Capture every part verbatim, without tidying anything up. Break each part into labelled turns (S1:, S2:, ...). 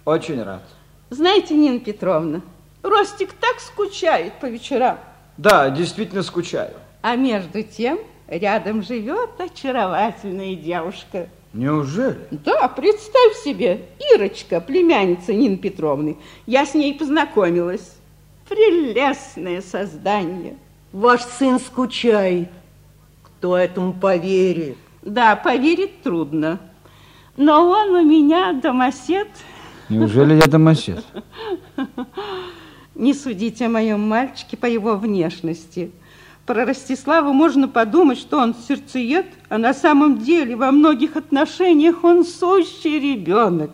S1: Очень рад.
S2: Знаете, Нина Петровна, Ростик так скучает по вечерам.
S1: Да, действительно скучаю.
S2: А между тем рядом живет очаровательная девушка.
S1: Неужели?
S2: Да, представь себе, Ирочка, племянница Нины Петровны. Я с ней познакомилась. Прелестное создание.
S3: Ваш сын скучает. Кто этому поверит?
S2: Да, поверить трудно. Но он у меня домосед.
S1: Неужели я домосед?
S2: Не судите о моем мальчике по его внешности. Про Ростислава можно подумать, что он сердцеед, а на самом деле во многих отношениях он сущий ребенок.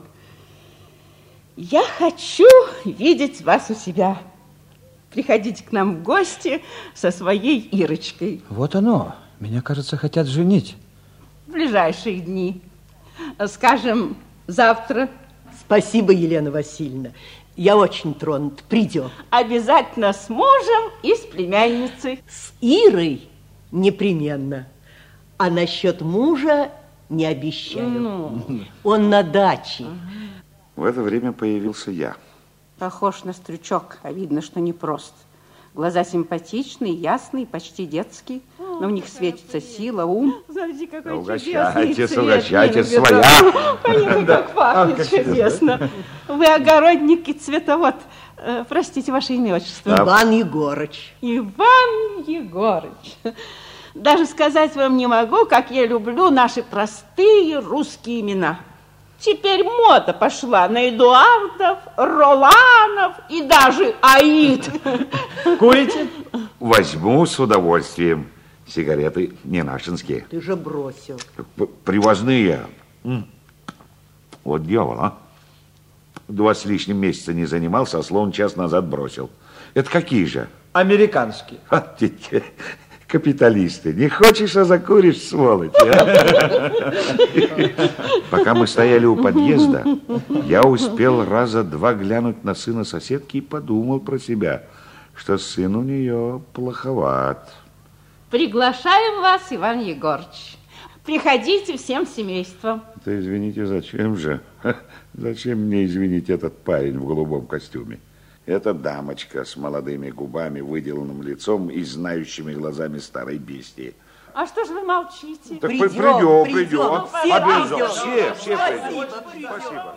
S2: Я хочу видеть вас у себя. Приходите к нам в гости со своей Ирочкой.
S1: Вот оно. Меня, кажется, хотят женить.
S2: В ближайшие дни. Скажем, завтра.
S3: Спасибо, Елена Васильевна. Я очень тронут. Придем.
S2: Обязательно с мужем и с племянницей.
S3: С Ирой непременно. А насчет мужа не обещаю.
S2: Ну.
S3: Он на даче.
S4: В это время появился я.
S2: Похож на стручок, а видно, что непрост. Глаза симпатичные, ясные, почти детские, но в них светится сила, ум. Смотрите, какой
S4: угощайтесь,
S2: чудесный
S4: угощайтесь,
S2: цвет,
S4: своя.
S2: Понятно, как пахнет чудесно. Вы огородник и цветовод. Простите, ваше имя, отчество.
S3: Иван Егорыч.
S2: Иван Егорыч. Даже сказать вам не могу, как я люблю наши простые русские имена. Теперь мода пошла на Эдуардов, Роланов и даже Аид.
S1: Курите?
S4: Возьму с удовольствием. Сигареты не нашинские.
S3: Ты же бросил.
S4: Привозные. Вот дьявол, а? Два с лишним месяца не занимался, а словно час назад бросил. Это какие же?
S1: Американские.
S4: А, те, те, капиталисты. Не хочешь, а закуришь, сволочь. А? Пока мы стояли у подъезда, я успел раза два глянуть на сына соседки и подумал про себя, что сын у нее плоховат.
S2: Приглашаем вас, Иван Егорыч. Приходите всем семейством.
S4: Да извините, зачем же? Зачем мне, извините, этот парень в голубом костюме? Это дамочка с молодыми губами, выделанным лицом и знающими глазами старой бестии.
S2: А что же вы молчите?
S4: Так
S3: придем,
S4: придем,
S3: придем.
S4: придем.
S3: Все
S4: Обязательно.
S3: придем.
S4: Все, все
S3: Спасибо,
S4: придем. Спасибо.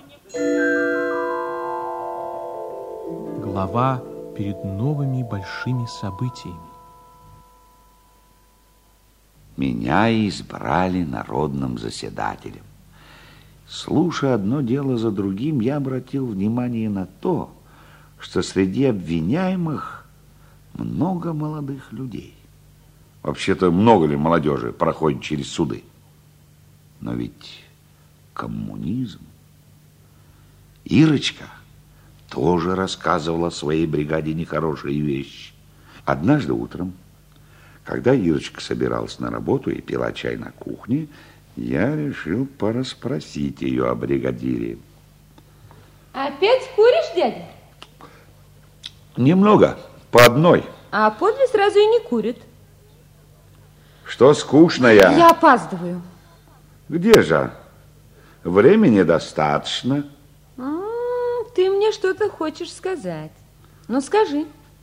S5: Глава перед новыми большими событиями.
S4: Меня избрали народным заседателем. Слушая одно дело за другим, я обратил внимание на то, что среди обвиняемых много молодых людей. Вообще-то, много ли молодежи проходит через суды? Но ведь коммунизм. Ирочка тоже рассказывала своей бригаде нехорошие вещи. Однажды утром, когда Ирочка собиралась на работу и пила чай на кухне, я решил порасспросить ее о бригадире.
S6: Опять куришь, дядя?
S4: Немного, по одной.
S6: А подле сразу и не курит.
S4: Что скучно я?
S6: Я опаздываю.
S4: Где же? Времени достаточно.
S6: А, ты мне что-то хочешь сказать. Ну, скажи.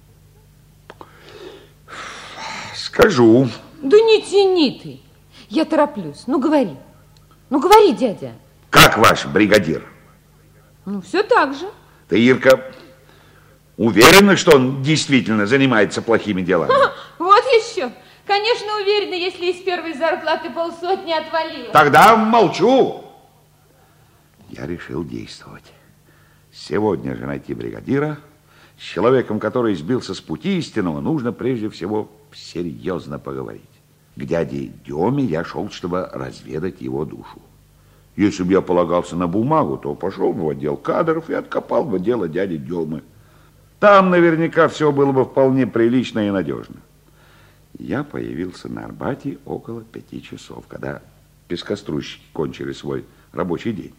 S4: Скажу.
S6: Да не тяни ты. Я тороплюсь. Ну, говори. Ну, говори, дядя.
S4: Как ваш бригадир?
S6: Ну, все так же.
S4: Ты, Ирка, уверена, что он действительно занимается плохими делами?
S6: Ха, вот еще. Конечно, уверена, если из первой зарплаты полсотни отвалило.
S4: Тогда молчу. Я решил действовать. Сегодня же найти бригадира. С человеком, который сбился с пути истинного, нужно прежде всего серьезно поговорить. К дяде Деме я шел, чтобы разведать его душу. Если бы я полагался на бумагу, то пошел бы в отдел кадров и откопал бы дело дяди Демы. Там наверняка все было бы вполне прилично и надежно. Я появился на Арбате около пяти часов, когда пескоструйщики кончили свой рабочий день.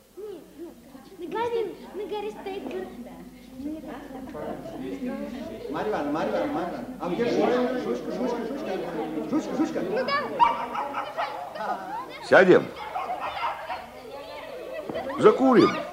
S1: Марья Ивановна, Марья Ивановна, Марья Ивановна, а где Жучка? Жучка, Жучка, Жучка, Жучка, Жучка. Ну да.
S4: Сядем. Закурим.